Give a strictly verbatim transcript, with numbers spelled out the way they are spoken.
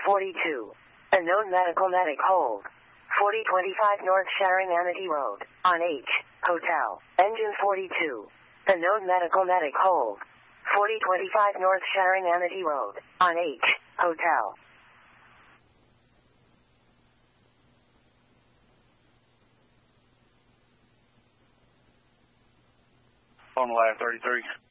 forty-two. Unknown medical medic hold. forty twenty-five North Sharon Amity Road. On H. Hotel. Engine forty-two. Unknown medical medic hold. forty twenty-five North Sharon Amity Road. On H. Hotel. On the last thirty-three.